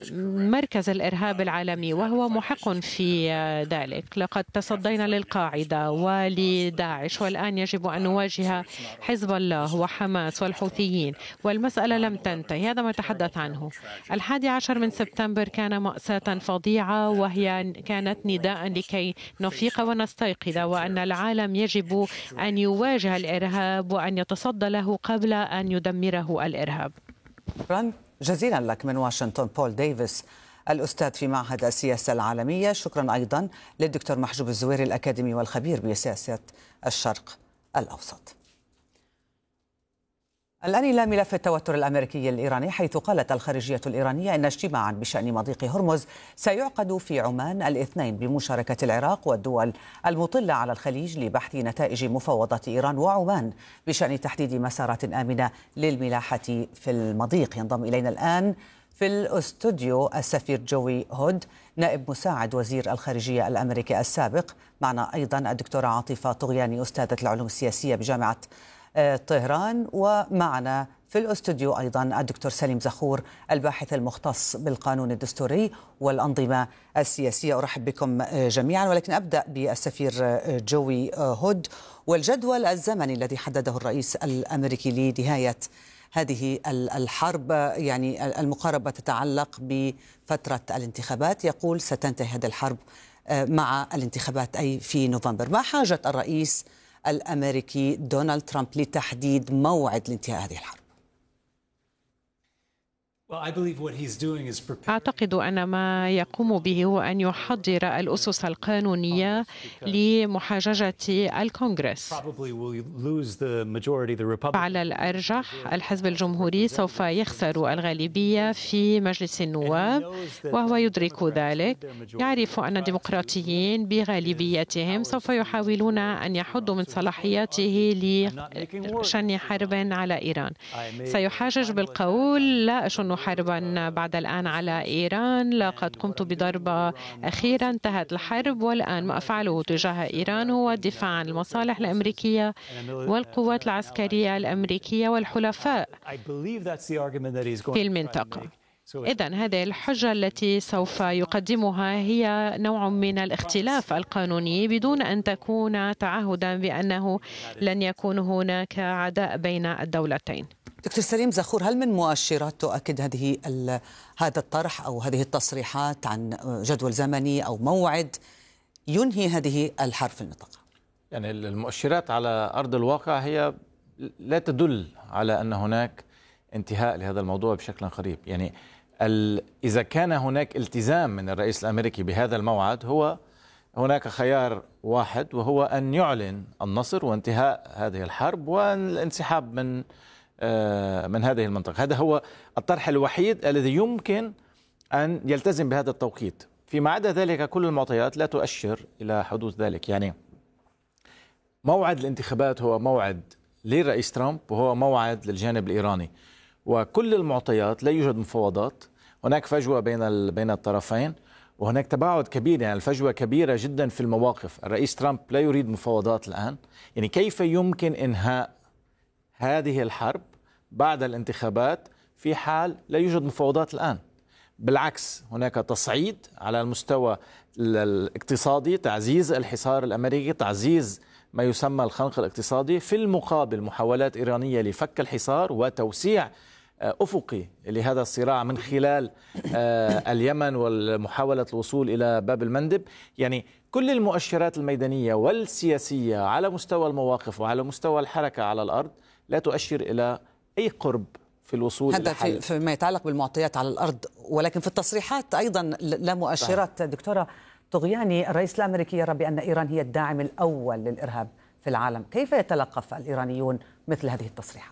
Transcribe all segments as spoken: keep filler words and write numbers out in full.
مركز الإرهاب العالمي، وهو محق في ذلك. لقد تصدينا للقاعدة ولداعش، والآن يجب أن نواجه حزب الله وحماس والحوثيين، والمسألة لم تنتهي. هذا ما تحدث عنه. الحادي عشر من سبتمبر كان مأساة فظيعة، وهي كانت نداء لكي نفيق ونستيقظ، وأن العالم يجب أن يواجه الإرهاب وأن يتصدى له قبل أن يدمره الإرهاب. شكرا جزيلا لك من واشنطن بول ديفيس، الأستاذ في معهد السياسة العالمية. شكرا أيضا للدكتور محجوب الزويري، الأكاديمي والخبير بسياسة الشرق الأوسط. الآن إلى ملف التوتر الأمريكي الإيراني، حيث قالت الخارجية الإيرانية إن اجتماعا بشأن مضيق هرمز سيعقد في عمان الاثنين بمشاركة العراق والدول المطلة على الخليج لبحث نتائج مفاوضات إيران وعمان بشأن تحديد مسارات آمنة للملاحة في المضيق. ينضم إلينا الآن في الاستوديو السفير جوي هود، نائب مساعد وزير الخارجية الأمريكي السابق. معنا أيضا الدكتورة عاطفة طغياني، أستاذة العلوم السياسية بجامعة طهران. ومعنا في الاستوديو أيضا الدكتور سليم زخور، الباحث المختص بالقانون الدستوري والأنظمة السياسية. أرحب بكم جميعا، ولكن أبدأ بالسفير جوي هود والجدول الزمني الذي حدده الرئيس الأمريكي لنهاية هذه الحرب. يعني المقاربة تتعلق بفترة الانتخابات، يقول ستنتهي هذه الحرب مع الانتخابات أي في نوفمبر. ما حاجة الرئيس الأمريكي دونالد ترامب لتحديد موعد لانتهاء هذه الحرب؟ أعتقد أن ما يقوم به هو أن يحضر الأسس القانونية لمحاججة الكونغرس. على الأرجح الحزب الجمهوري سوف يخسر الغالبية في مجلس النواب، وهو يدرك ذلك. يعرف أن الديمقراطيين بغالبيتهم سوف يحاولون أن يحدوا من صلاحياته لشن حرب على إيران. سيحاجج بالقول: لا أشن حربا بعد الآن على إيران، لقد قمت بضربة أخيرة انتهت الحرب، والآن ما أفعله تجاه إيران هو الدفاع عن المصالح الأمريكية والقوات العسكرية الأمريكية والحلفاء في المنطقة. إذن هذه الحجة التي سوف يقدمها هي نوع من الاختلاف القانوني بدون أن تكون تعهدا بأنه لن يكون هناك عداء بين الدولتين. دكتور سليم زخور، هل من مؤشرات تؤكد هذه هذا الطرح أو هذه التصريحات عن جدول زمني أو موعد ينهي هذه الحرب في المنطقة؟ يعني المؤشرات على أرض الواقع هي لا تدل على أن هناك انتهاء لهذا الموضوع بشكل قريب. يعني إذا كان هناك التزام من الرئيس الأمريكي بهذا الموعد، هو هناك خيار واحد، وهو أن يعلن النصر وانتهاء هذه الحرب والانسحاب من من هذه المنطقة. هذا هو الطرح الوحيد الذي يمكن أن يلتزم بهذا التوقيت. فيما عدا ذلك كل المعطيات لا تؤشر إلى حدوث ذلك. يعني موعد الانتخابات هو موعد للرئيس ترامب وهو موعد للجانب الإيراني، وكل المعطيات لا يوجد مفاوضات. هناك فجوة بين بين الطرفين، وهناك تباعد كبير، يعني الفجوة كبيرة جدا في المواقف. الرئيس ترامب لا يريد مفاوضات الآن. يعني كيف يمكن إنهاء هذه الحرب بعد الانتخابات في حال لا يوجد مفاوضات الآن؟ بالعكس، هناك تصعيد على المستوى الاقتصادي، تعزيز الحصار الأمريكي، تعزيز ما يسمى الخنق الاقتصادي، في المقابل محاولات إيرانية لفك الحصار وتوسيع أفقي لهذا الصراع من خلال اليمن ومحاولة الوصول إلى باب المندب. يعني كل المؤشرات الميدانية والسياسية على مستوى المواقف وعلى مستوى الحركة على الأرض لا تؤشر إلى أي قرب في الوصول هذا في فيما يتعلق بالمعطيات على الأرض، ولكن في التصريحات أيضا لا مؤشرات. دكتورة طغياني، الرئيس الأمريكي يرى بأن إيران هي الداعم الأول للإرهاب في العالم. كيف يتلقف الإيرانيون مثل هذه التصريحات؟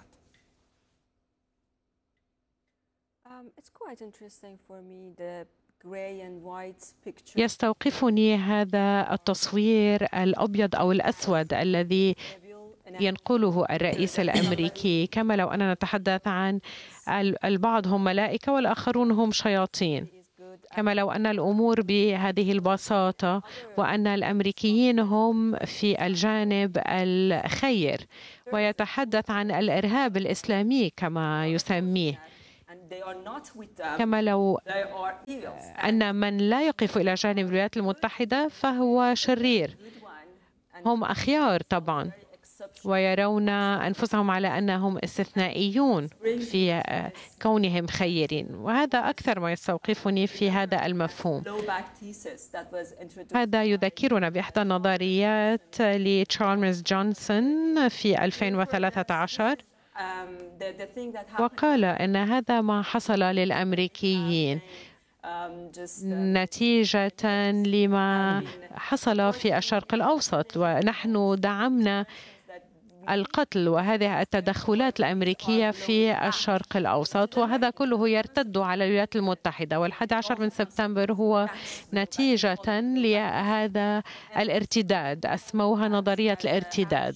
يستوقفني هذا التصوير الأبيض أو الأسود الذي ينقله الرئيس الأمريكي، كما لو أننا نتحدث عن البعض هم ملائكة والآخرون هم شياطين، كما لو أن الأمور بهذه البساطة وأن الأمريكيين هم في الجانب الخير، ويتحدث عن الإرهاب الإسلامي كما يسميه. كما لو أن من لا يقف إلى جانب الولايات المتحدة فهو شرير. هم أخيار طبعا، ويرون أنفسهم على أنهم استثنائيون في كونهم خيرين، وهذا أكثر ما يستوقفني في هذا المفهوم. هذا يذكرنا بإحدى النظريات لتشارلز جونسون في ألفين وثلاثة عشر، وقال أن هذا ما حصل للأمريكيين نتيجة لما حصل في الشرق الأوسط، ونحن دعمنا القتل وهذه التدخلات الأمريكية في الشرق الأوسط، وهذا كله يرتد على الولايات المتحدة. والحادي عشر من سبتمبر هو نتيجة لهذا الارتداد، أسموها نظرية الارتداد.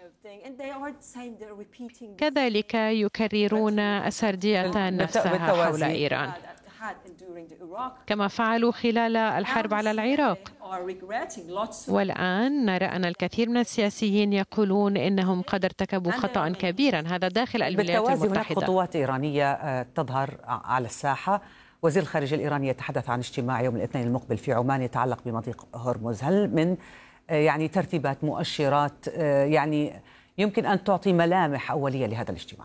كذلك يكررون السردية نفسها حول إيران كما فعلوا خلال الحرب على العراق. والآن نرى أن الكثير من السياسيين يقولون إنهم قد ارتكبوا خطأ كبيرا، هذا داخل الولايات المتحدة. بالتوازي هناك خطوات إيرانية تظهر على الساحة. وزير الخارجية الإيراني يتحدث عن اجتماع يوم الاثنين المقبل في عمان يتعلق بمضيق هرمز. هل من يعني ترتيبات، مؤشرات يعني يمكن أن تعطي ملامح أولية لهذا الاجتماع؟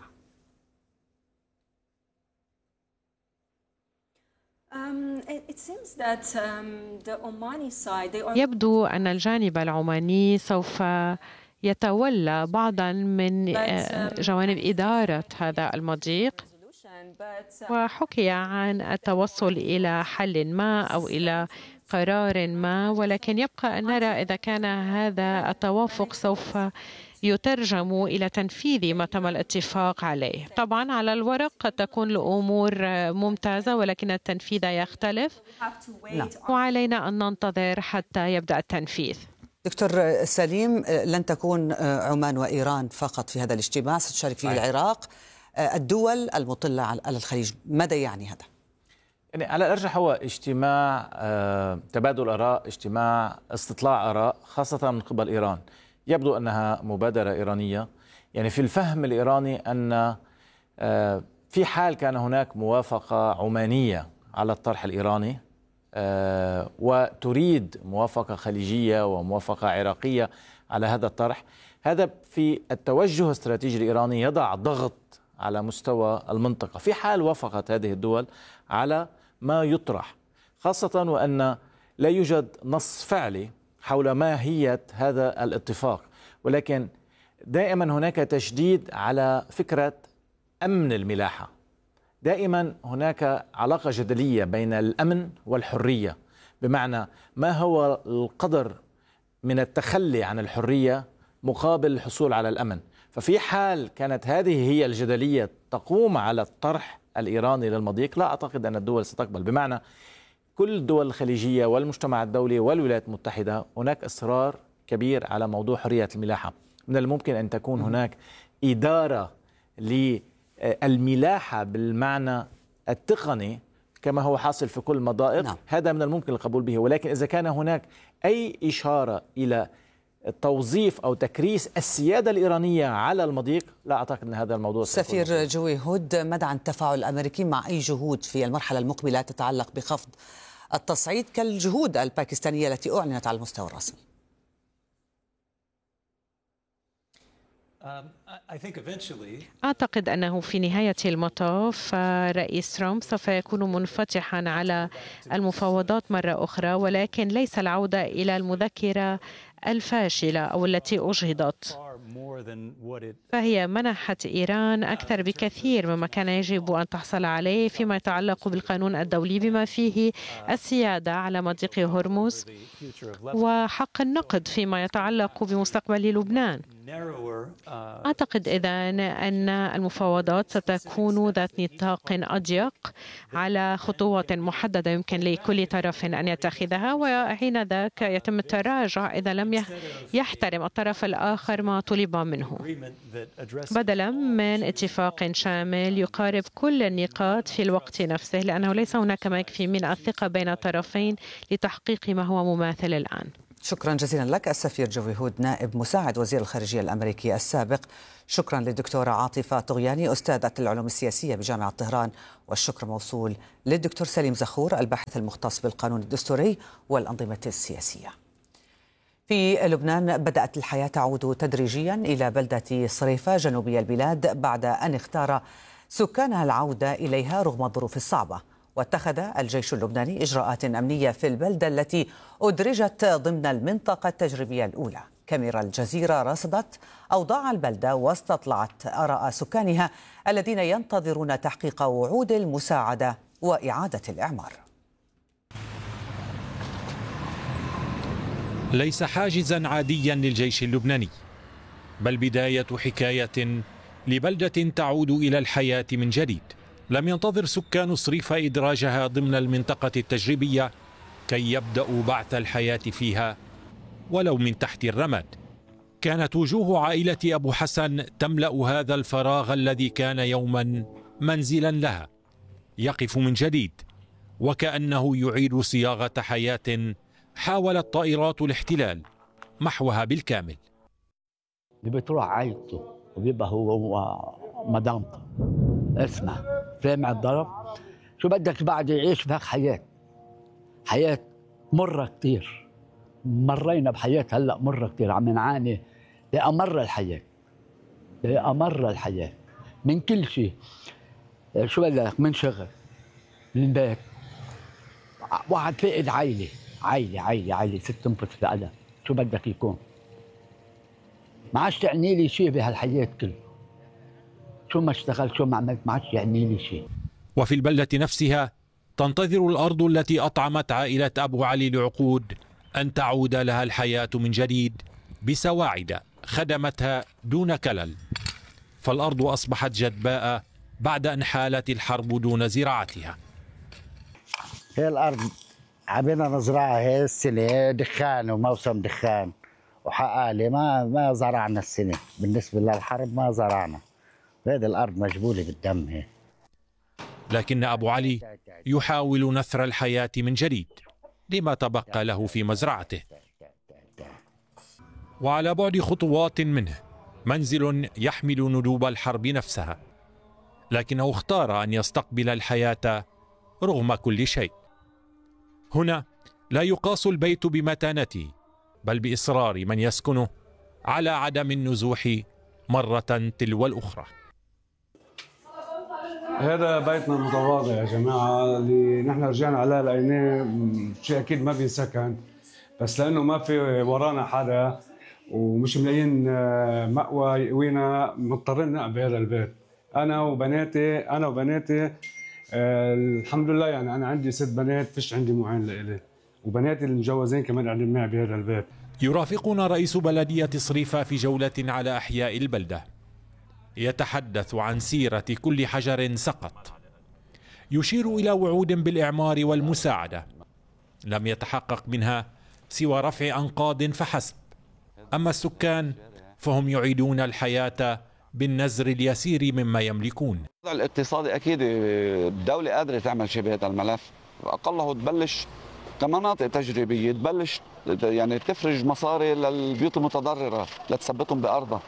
يبدو أن الجانب العماني سوف يتولى بعضا من جوانب إدارة هذا المضيق، وحكي عن التوصل إلى حل ما أو إلى قرار ما، ولكن يبقى أن نرى إذا كان هذا التوافق سوف يترجم إلى تنفيذ ما تم الاتفاق عليه. طبعا على الورق قد تكون الأمور ممتازة، ولكن التنفيذ يختلف، وعلينا أن ننتظر حتى يبدأ التنفيذ. دكتور سليم، لن تكون عمان وإيران فقط في هذا الاجتماع، ستشارك فيه العراق، الدول المطلة على الخليج. ماذا يعني هذا؟ يعني على الأرجح هو اجتماع تبادل آراء، اجتماع استطلاع آراء، خاصة من قبل إيران. يبدو أنها مبادرة إيرانية، يعني في الفهم الإيراني أن في حال كان هناك موافقة عمانية على الطرح الإيراني وتريد موافقة خليجية وموافقة عراقية على هذا الطرح، هذا في التوجه الاستراتيجي الإيراني يضع ضغط على مستوى المنطقة في حال وافقت هذه الدول على ما يطرح، خاصة وأن لا يوجد نص فعلي حول ماهية هذا الاتفاق، ولكن دائما هناك تشديد على فكرة أمن الملاحة. دائما هناك علاقة جدلية بين الأمن والحرية، بمعنى ما هو القدر من التخلي عن الحرية مقابل الحصول على الأمن. ففي حال كانت هذه هي الجدلية تقوم على الطرح الإيراني للمضيق، لا أعتقد أن الدول ستقبل. بمعنى كل الدول الخليجية والمجتمع الدولي والولايات المتحدة هناك إصرار كبير على موضوع حرية الملاحة. من الممكن أن تكون هناك إدارة للملاحة بالمعنى التقني كما هو حاصل في كل المضائق. نعم. هذا من الممكن القبول به، ولكن إذا كان هناك أي إشارة إلى توظيف أو تكريس السيادة الإيرانية على المضيق، لا أعتقد أن هذا الموضوع. سفير جوي هود، ماذا عن تفاعل الأمريكيين مع أي جهود في المرحلة المقبلة تتعلق بخفض التصعيد كالجهود الباكستانية التي أعلنت على المستوى الرسمي؟ أعتقد أنه في نهاية المطاف رئيس ترامب سوف يكون منفتحا على المفاوضات مرة أخرى، ولكن ليس العودة إلى المذكرة الفاشلة أو التي أجهضت، فهي منحت إيران أكثر بكثير مما كان يجب أن تحصل عليه فيما يتعلق بالقانون الدولي، بما فيه السيادة على مضيق هرمز وحق النقد فيما يتعلق بمستقبل لبنان. أعتقد إذن أن المفاوضات ستكون ذات نطاق أضيق على خطوات محددة يمكن لكل طرف أن يتخذها، وحين ذاك يتم التراجع إذا لم يحترم الطرف الآخر ما طلب منه، بدلا من اتفاق شامل يقارب كل النقاط في الوقت نفسه، لأنه ليس هناك ما يكفي من الثقة بين الطرفين لتحقيق ما هو مماثل الآن. شكرا جزيلا لك السفير جوي هود نائب مساعد وزير الخارجية الأمريكي السابق. شكرا للدكتورة عاطفة طغياني أستاذة العلوم السياسية بجامعة طهران. والشكر موصول للدكتور سليم زخور الباحث المختص بالقانون الدستوري والأنظمة السياسية. في لبنان بدأت الحياة تعود تدريجيا إلى بلدة صريفة جنوبي البلاد بعد أن اختار سكانها العودة إليها رغم الظروف الصعبة. واتخذ الجيش اللبناني إجراءات أمنية في البلدة التي أدرجت ضمن المنطقة التجريبية الأولى. كاميرا الجزيرة رصدت أوضاع البلدة واستطلعت آراء سكانها الذين ينتظرون تحقيق وعود المساعدة وإعادة الإعمار. ليس حاجزا عاديا للجيش اللبناني، بل بداية حكاية لبلدة تعود إلى الحياة من جديد. لم ينتظر سكان صريفة إدراجها ضمن المنطقة التجريبية كي يبدأوا بعث الحياة فيها ولو من تحت الرماد. كانت وجوه عائلة أبو حسن تملأ هذا الفراغ الذي كان يوما منزلا لها. يقف من جديد وكأنه يعيد صياغة حياة حاولت طائرات الاحتلال محوها بالكامل. اللي بتروح عائلته وبيبقى هو ومدامته، اسمع سامع الضرب، شو بدك بعد يعيش بهاك حياة حياة مرة كتير. مرينا بحياة هلأ مرة كتير، عم نعاني لأمر الحياة لأمر الحياة من كل شيء. شو بدك من شغل من بيت، واحد فقد عائلة عائلة عائلة عائلة ست تنفس بألم، شو بدك يكون؟ ما عادش تعني لي شيء بهالحياة كله، شو ما اشتغلت شو ما عملت ما عادش يعني لي شيء. وفي البلدة نفسها تنتظر الأرض التي أطعمت عائلة أبو علي لعقود أن تعود لها الحياة من جديد بسواعد خدمتها دون كلل. فالأرض أصبحت جدباء بعد أن حالت الحرب دون زراعتها. هي الأرض عبينا نزرعها هي السنة دخان وموسم دخان وحقالي ما ما زرعنا السنة، بالنسبة للحرب ما زرعنا، هذه الأرض مجبولة بالدم هي. لكن أبو علي يحاول نثر الحياة من جديد لما تبقى له في مزرعته. وعلى بعد خطوات منه منزل يحمل ندوب الحرب نفسها، لكنه اختار أن يستقبل الحياة رغم كل شيء. هنا لا يقاس البيت بمتانته بل بإصرار من يسكنه على عدم النزوح مرة تلو الأخرى. هذا بيتنا المتواضع يا جماعة اللي نحن رجعنا عليه لقيناه شيء أكيد ما بينسكن، بس لأنه ما في ورانا حدا ومش ملاقيين مأوى يقوينا مضطرين نقعد بهذا البيت. أنا وبناتي أنا وبناتي آه الحمد لله، يعني أنا عندي ست بنات فيش عندي معين لإلي، وبناتي المجوزين كمان قاعدين معي بهذا البيت. يرافقنا رئيس بلدية صريفة في جولة على أحياء البلدة، يتحدث عن سيرة كل حجر سقط، يشير إلى وعود بالإعمار والمساعدة لم يتحقق منها سوى رفع أنقاض فحسب. أما السكان فهم يعيدون الحياة بالنزر اليسير مما يملكون. الوضع الاقتصادي أكيد الدولة قادرة تعمل شيء بهذا الملف، أقله تبلش كمناطق تجريبية تبلش يعني تفرج مصاري للبيوت المتضررة لتثبتهم بأرضها،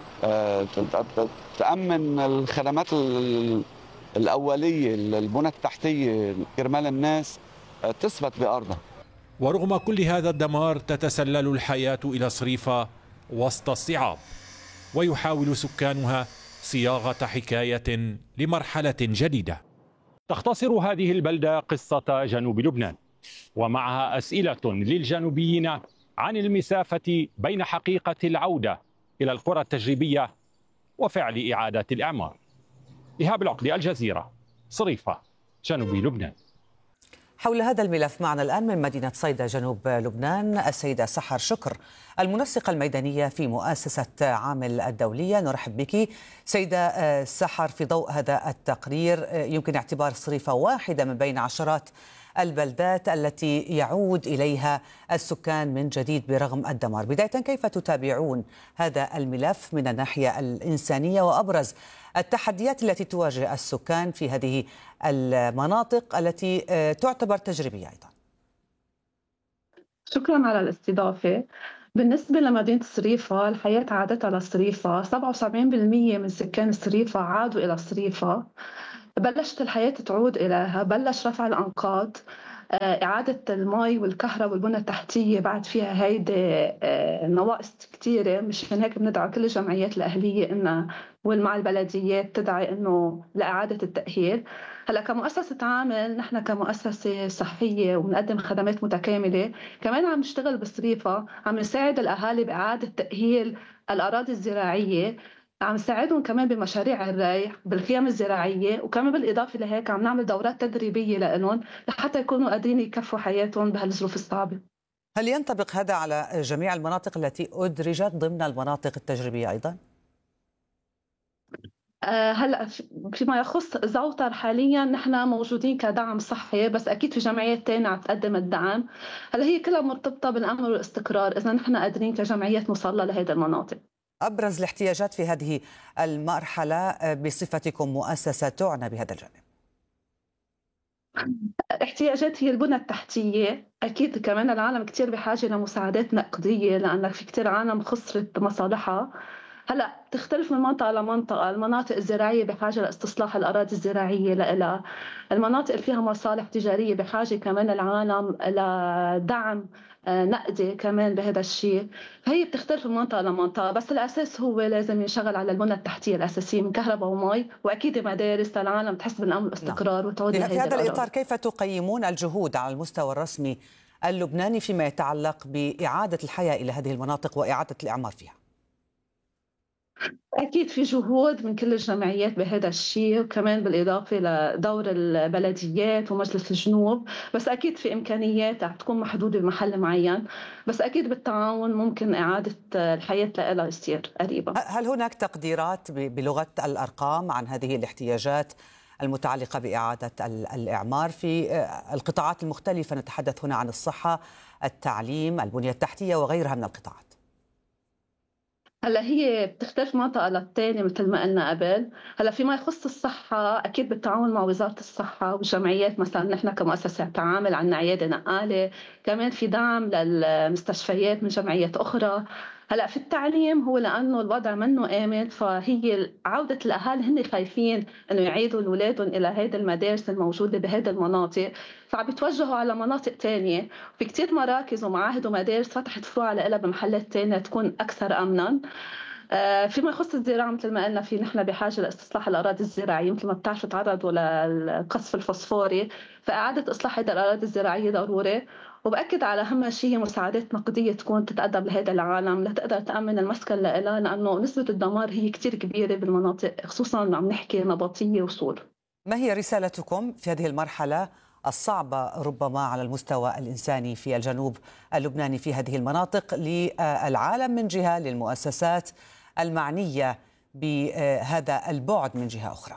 تأمن الخدمات الأولية البنى التحتية كرمال الناس تثبت بأرضها. ورغم كل هذا الدمار تتسلل الحياة إلى صريفة وسط الصعاب، ويحاول سكانها صياغة حكاية لمرحلة جديدة. تختصر هذه البلدة قصة جنوب لبنان، ومعها أسئلة للجنوبيين عن المسافة بين حقيقة العودة إلى القرى التجريبية وفعل إعادة الإعمار. إيهاب العقدي، الجزيرة، صريفة، جنوب لبنان. حول هذا الملف معنا الآن من مدينة صيدا جنوب لبنان السيدة سحر شكر المنسقة الميدانية في مؤسسة عامل الدولية. نرحب بك سيدة سحر. في ضوء هذا التقرير يمكن اعتبار صريفة واحدة من بين عشرات البلدات التي يعود إليها السكان من جديد برغم الدمار. بداية كيف تتابعون هذا الملف من الناحية الإنسانية وأبرز التحديات التي تواجه السكان في هذه المناطق التي تعتبر تجريبية أيضا؟ شكرا على الاستضافة. بالنسبة لمدينة صريفة، الحياة عادتها لصريفة. سبعة وسبعين بالمئة من سكان صريفة عادوا إلى صريفة. بلشت الحياة تعود إليها، بلش رفع الأنقاض، إعادة المي والكهرباء والبنى التحتية بعد فيها هيدي نواقص كتيرة. مشان هيك بندعو كل الجمعيات الأهلية إنها ومع البلديات تدعي إنه لإعادة التأهيل. هلا كمؤسسة عامل، نحن كمؤسسة صحية وبنقدم خدمات متكاملة، كمان عم نشتغل بصريفة، عم نساعد الأهالي بإعادة تأهيل الأراضي الزراعية، عم نساعدهم كمان بمشاريع الري بالخيام الزراعية، وكمان بالإضافة لهيك عم نعمل دورات تدريبية لهم لحتى يكونوا قادرين يكفوا حياتهم بهالظروف الصعبة. هل ينطبق هذا على جميع المناطق التي أدرجت ضمن المناطق التجريبية أيضا؟ هلا فيما يخص زوتر حاليا نحن موجودين كدعم صحي، بس اكيد في جمعيات ثانيه عم تقدم الدعم. هلا هي كلها مرتبطه بالامن والاستقرار، اذا نحن قادرين كجمعيات نوصل لهذه المناطق. ابرز الاحتياجات في هذه المرحله بصفتكم مؤسسه تعنى بهذا الجانب؟ الاحتياجات هي البنى التحتيه، اكيد كمان العالم كثير بحاجه لمساعدات نقديه، لانك في كثير عالم خسرت مصالحها. هلا تختلف من منطقه لمنطقه، المناطق الزراعيه بحاجه لاستصلاح الاراضي الزراعيه لها، المناطق اللي فيها مصالح تجاريه بحاجه كمان العالم لدعم نقدي كمان بهذا الشيء. فهي بتختلف من منطقه لمنطقه، بس الاساس هو لازم ينشغل على البنى التحتيه الاساسيه من كهرباء ومي، واكيد مدارس للعالم تحس بالامن والاستقرار وتعود في لهيدا هذا الأراضي. الاطار كيف تقيمون الجهود على المستوى الرسمي اللبناني فيما يتعلق باعاده الحياه الى هذه المناطق واعاده الاعمار فيها؟ أكيد في جهود من كل الجمعيات بهذا الشيء، وكمان بالإضافة لدور البلديات ومجلس الجنوب، بس أكيد في إمكانيات رح تكون محدودة بمحل معين، بس أكيد بالتعاون ممكن إعادة الحياة لها يصير قريبا. هل هناك تقديرات بلغة الأرقام عن هذه الاحتياجات المتعلقة بإعادة الإعمار في القطاعات المختلفة؟ نتحدث هنا عن الصحة، التعليم، البنية التحتية وغيرها من القطاعات. هلا هي بتختلف منطقة للتانية مثل ما قلنا قبل. هلا فيما يخص الصحة أكيد بالتعاون مع وزارة الصحة والجمعيات، مثلا نحن كمؤسسة تعامل عنا عيادة نقالة، كمان في دعم للمستشفيات من جمعيات أخرى. هلا في التعليم هو لأنه الوضع منه آمن، فهي عودة الأهالي هن خايفين إنه يعيدوا أولادهم إلى هذه المدارس الموجودة بهذه المناطق، فعم بيتوجهوا على مناطق تانية. في كتير مراكز ومعاهد ومدارس فتحت فروع لها بمحلات تانية تكون أكثر أمنا. فيما يخص الزراعة مثل ما قلنا، في نحن بحاجة لاستصلاح الأراضي الزراعية، مثل ما بتعرفوا تعرضوا للقصف الفوسفوري، فإعادة إصلاح هذه الأراضي الزراعية ضروري. وبأكد على أهم شيء هي مساعدات نقدية تكون تتقدم لهذا العالم لتقدر تأمن المسكن لها، لأنه نسبة الدمار هي كتير كبيرة بالمناطق، خصوصا عم نحكي نبطية وصول. ما هي رسالتكم في هذه المرحلة الصعبة ربما على المستوى الإنساني في الجنوب اللبناني في هذه المناطق للعالم من جهة، للمؤسسات المعنية بهذا البعد من جهة أخرى؟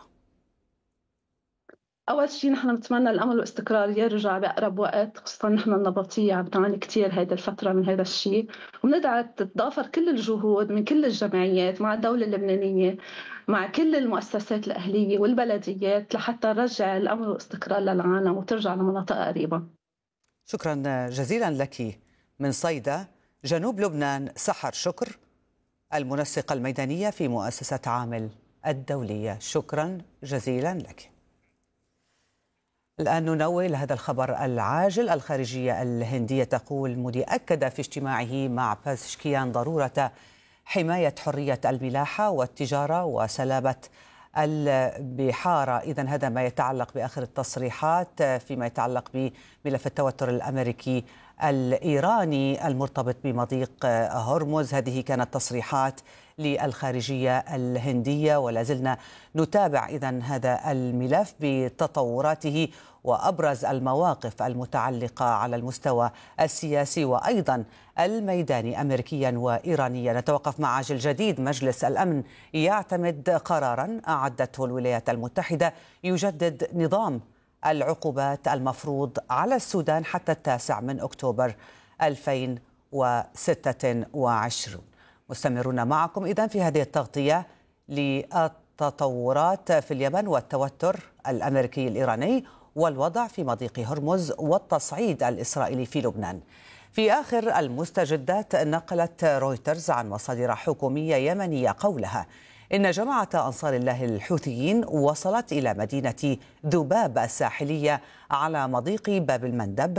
أول شيء نحن نتمنى الأمن والاستقرار يرجع بأقرب وقت، خصوصا نحن النبطية عم بتعاني كثير هيدا الفترة من هذا الشيء، وبندعي تتضافر كل الجهود من كل الجمعيات مع الدولة اللبنانية، مع كل المؤسسات الأهلية والبلديات، لحتى نرجع الأمن والاستقرار للعالم وترجع لمناطق قريبة. شكرا جزيلا لك من صيدا جنوب لبنان سحر شكر، المنسقة الميدانية في مؤسسة عامل الدولية. شكرا جزيلا لك. الآن ننوه لهذا الخبر العاجل. الخارجية الهندية تقول مودي أكد في اجتماعه مع بازشكيان ضرورة حماية حرية الملاحة والتجارة وسلامة البحارة. إذن هذا ما يتعلق بآخر التصريحات فيما يتعلق بملف التوتر الأمريكي الإيراني المرتبط بمضيق هرمز. هذه كانت تصريحات للخارجية الهندية، ولا زلنا نتابع إذن هذا الملف بتطوراته وأبرز المواقف المتعلقة على المستوى السياسي وأيضا الميداني أمريكيا وإيرانيا. نتوقف مع عاجل جديد. مجلس الأمن يعتمد قرارا أعدته الولايات المتحدة يجدد نظام العقوبات المفروض على السودان حتى التاسع من أكتوبر ألفين وستة وعشرين. مستمرون معكم إذن في هذه التغطية للتطورات في اليمن والتوتر الأمريكي الإيراني والوضع في مضيق هرمز والتصعيد الإسرائيلي في لبنان. في آخر المستجدات، نقلت رويترز عن مصادر حكومية يمنية قولها إن جماعة أنصار الله الحوثيين وصلت إلى مدينة ذباب الساحلية على مضيق باب المندب